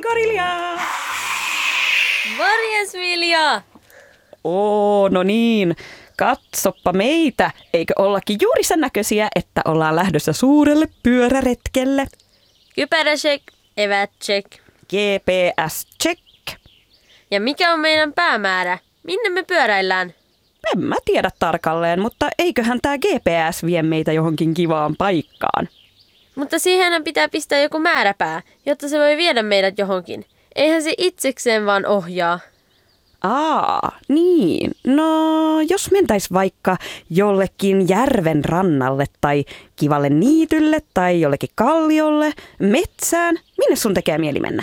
Gorilja! Morjens, Vilja! No niin. Katsoppa meitä. Eikö ollakin juuri sen näköisiä, että ollaan lähdössä suurelle pyöräretkelle? Kypärä check, evät check. GPS check. Ja mikä on meidän päämäärä? Minne me pyöräillään? En mä tiedä tarkalleen, mutta eiköhän tää GPS vie meitä johonkin kivaan paikkaan. Mutta siihen pitää pistää joku määräpää, jotta se voi viedä meidät johonkin. Eihän se itsekseen vaan ohjaa. Niin. No, jos mentäis vaikka jollekin järven rannalle tai kivalle niitylle tai jollekin kalliolle, metsään, minne sun tekee mieli mennä?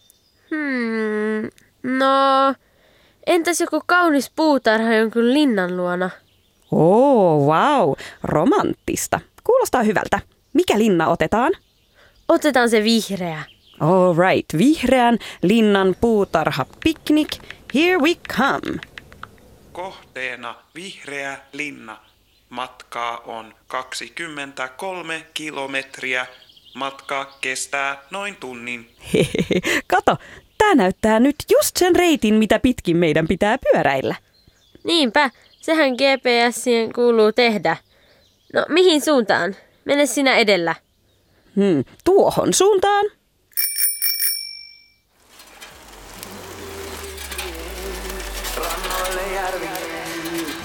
No, entäs joku kaunis puutarha jonkun linnan luona? Wow, romanttista. Kuulostaa hyvältä. Mikä linna otetaan? Otetaan se vihreä. All right, vihreän linnan puutarha piknik. Here we come. Kohteena vihreä linna. Matkaa on 23 kilometriä. Matka kestää noin tunnin. Kato, tää näyttää nyt just sen reitin, mitä pitkin meidän pitää pyöräillä. Niinpä, sehän GPSien kuuluu tehdä. No, mihin suuntaan? Mene sinä edellä. Tuohon suuntaan.